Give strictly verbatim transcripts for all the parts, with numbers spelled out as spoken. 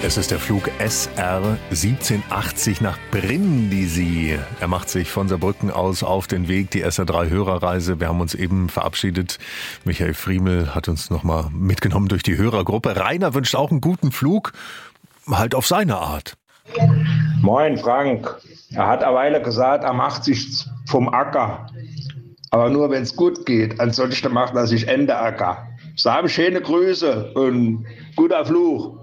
Es ist der Flug S R siebzehnhundertachtzig nach Brindisi. Er macht sich von Saarbrücken aus auf den Weg, die S R drei Hörerreise. Wir haben uns eben verabschiedet. Michael Friemel hat uns nochmal mitgenommen durch die Hörergruppe. Rainer wünscht auch einen guten Flug, halt auf seine Art. Moin Frank, er hat eine Weile gesagt, er macht sich vom Acker. Aber nur wenn es gut geht, ansonsten macht er sich Ende Acker. Sage schöne Grüße und guter Flug.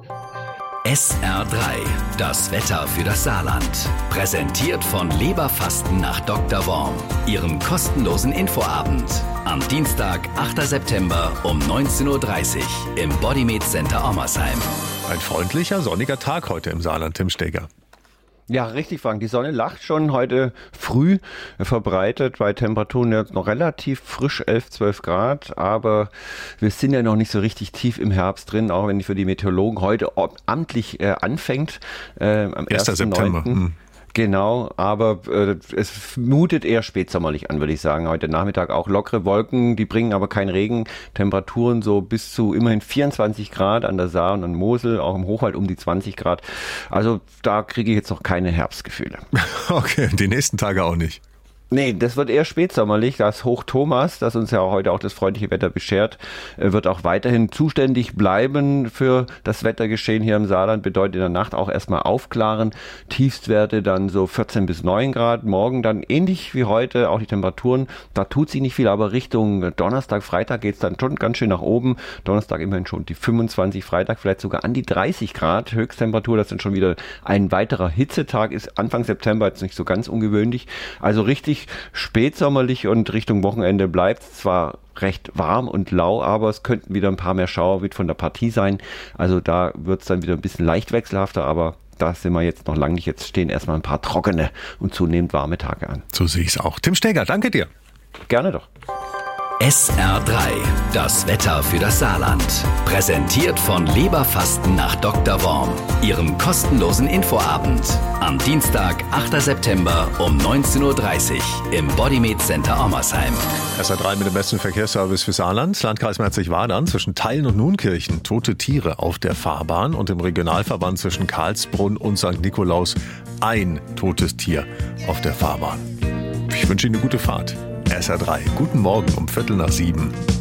S R drei, das Wetter für das Saarland. Präsentiert von Leberfasten nach Doktor Worm. Ihrem kostenlosen Infoabend. Am Dienstag, achter September um neunzehn Uhr dreißig im Bodymed Center Ommersheim. Ein freundlicher, sonniger Tag heute im Saarland, Tim Steger. Ja, richtig, Frank. Die Sonne lacht schon heute früh verbreitet, bei Temperaturen jetzt noch relativ frisch, elf, zwölf Grad. Aber wir sind ja noch nicht so richtig tief im Herbst drin, auch wenn die für die Meteorologen heute amtlich äh, anfängt. Äh, am erster September. Hm. Genau, aber äh, es mutet eher spätsommerlich an, würde ich sagen. Heute Nachmittag auch lockere Wolken, die bringen aber keinen Regen. Temperaturen so bis zu immerhin vierundzwanzig Grad an der Saar und an Mosel, auch im Hochwald um die zwanzig Grad. Also da kriege ich jetzt noch keine Herbstgefühle. Okay, die nächsten Tage auch nicht. Nee, das wird eher spätsommerlich. Das Hoch Thomas, das uns ja heute auch das freundliche Wetter beschert, wird auch weiterhin zuständig bleiben für das Wettergeschehen hier im Saarland. Bedeutet in der Nacht auch erstmal aufklaren. Tiefstwerte dann so vierzehn bis neun Grad. Morgen dann ähnlich wie heute, auch die Temperaturen. Da tut sich nicht viel, aber Richtung Donnerstag, Freitag geht's dann schon ganz schön nach oben. Donnerstag immerhin schon die fünfundzwanzig, Freitag vielleicht sogar an die dreißig Grad Höchsttemperatur. Das dann schon wieder ein weiterer Hitzetag ist. Anfang September jetzt nicht so ganz ungewöhnlich. Also richtig spätsommerlich und Richtung Wochenende bleibt es zwar recht warm und lau, aber es könnten wieder ein paar mehr Schauer mit von der Partie sein. Also da wird es dann wieder ein bisschen leicht wechselhafter, aber da sind wir jetzt noch lange nicht. Jetzt stehen erstmal ein paar trockene und zunehmend warme Tage an. So sehe ich es auch. Tim Steger, danke dir. Gerne doch. S R drei, das Wetter für das Saarland. Präsentiert von Leberfasten nach Doktor Worm. Ihrem kostenlosen Infoabend. Am Dienstag, achter September um neunzehn Uhr dreißig im Bodymed Center Ommersheim. S R drei mit dem besten Verkehrsservice für Saarland. Landkreis Merzig-Wadern zwischen Thallen und Nunkirchen. Tote Tiere auf der Fahrbahn. Und im Regionalverband zwischen Karlsbrunn und Sankt Nikolaus ein totes Tier auf der Fahrbahn. Ich wünsche Ihnen eine gute Fahrt. S R drei, guten Morgen um Viertel nach sieben.